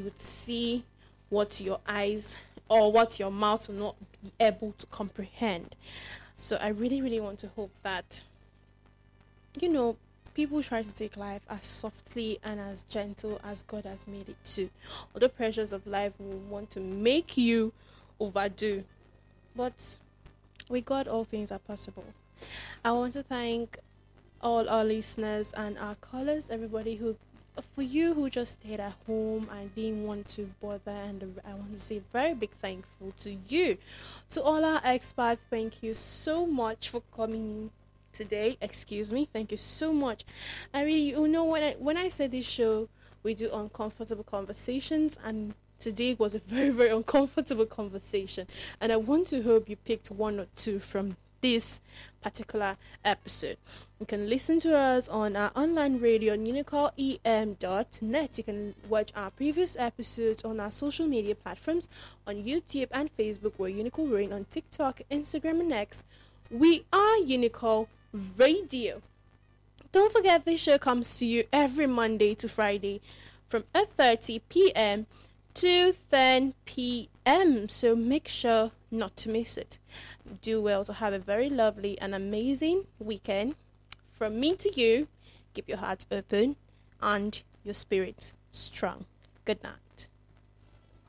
would see what your eyes or what your mouth will not be able to comprehend. So I really, really want to hope that, people try to take life as softly and as gentle as God has made it to. All the pressures of life will want to make you overdo. But with God, all things are possible. I want to thank all our listeners and our callers, everybody for you who just stayed at home and didn't want to bother, and I want to say very big thankful to you. To all our experts, thank you so much for coming today. Excuse me, thank you so much. I really, when I said this show, we do uncomfortable conversations, and today was a very, very uncomfortable conversation, and I want to hope you picked one or two from this particular episode. You can listen to us on our online radio on unicoreem.net. You can watch our previous episodes on our social media platforms on YouTube and Facebook. We're Unico Rain on TikTok, Instagram, and X. We are Unico Radio. Don't forget, this show comes to you every Monday to Friday from 8:30 p.m. to 10 p.m. So make sure not to miss it. Do well to have a very lovely and amazing weekend. From me to you, keep your hearts open and your spirit strong. Good night.